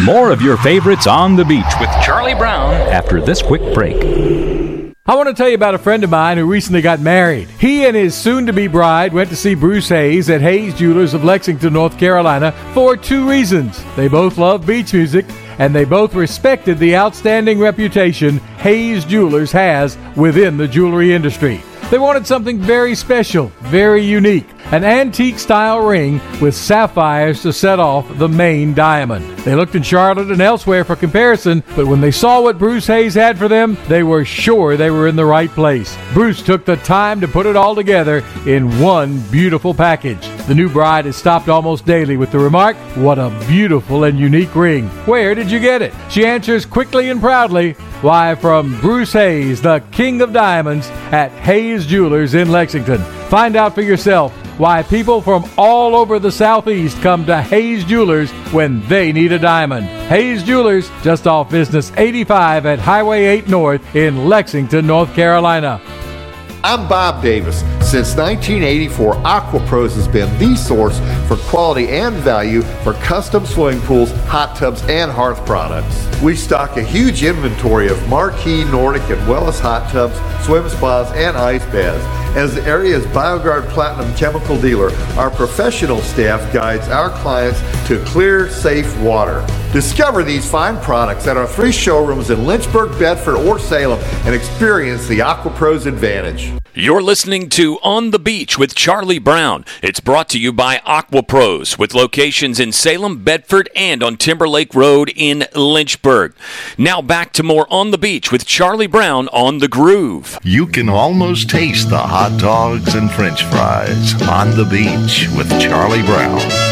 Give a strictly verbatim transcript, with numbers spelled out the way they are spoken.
More of your favorites on the beach with Charlie Brown after this quick break. I want to tell you about a friend of mine who recently got married. He and his soon-to-be bride went to see Bruce Hayes at Hayes Jewelers of Lexington, North Carolina for two reasons. They both love beach music, and they both respected the outstanding reputation Hayes Jewelers has within the jewelry industry. They wanted something very special, very unique, an antique-style ring with sapphires to set off the main diamond. They looked in Charlotte and elsewhere for comparison, but when they saw what Bruce Hayes had for them, they were sure they were in the right place. Bruce took the time to put it all together in one beautiful package. The new bride is stopped almost daily with the remark, "What a beautiful and unique ring. Where did you get it?" She answers quickly and proudly, "Why, from Bruce Hayes, the King of Diamonds at Hayes Jewelers in Lexington." Find out for yourself why people from all over the Southeast come to Hayes Jewelers when they need a diamond. Hayes Jewelers, just off Business eighty-five at Highway eight North in Lexington, North Carolina. I'm Bob Davis. Since nineteen eighty-four, AquaPros has been the source for quality and value for custom swimming pools, hot tubs, and hearth products. We stock a huge inventory of marquee Nordic and Wellness hot tubs, swim spas, and ice baths. As the area's BioGuard Platinum chemical dealer, our professional staff guides our clients to clear, safe water. Discover these fine products at our three showrooms in Lynchburg, Bedford, or Salem and experience the AquaPros advantage. You're listening to On the Beach with Charlie Brown. It's brought to you by AquaPros with locations in Salem, Bedford, and on Timberlake Road in Lynchburg. Now back to more On the Beach with Charlie Brown on The Groove. You can almost taste the hot dogs and French fries on the beach with Charlie Brown.